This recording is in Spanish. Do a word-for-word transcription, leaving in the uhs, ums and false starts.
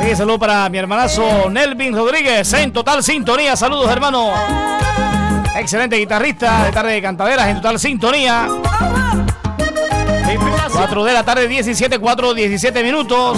Aquí saludo para mi hermanazo Nelvin Rodríguez, en total sintonía. Saludos, hermano. Excelente guitarrista de Tarde de Cantaderas, en total sintonía. cuatro de la tarde, diecisiete, cuatro, diecisiete minutos.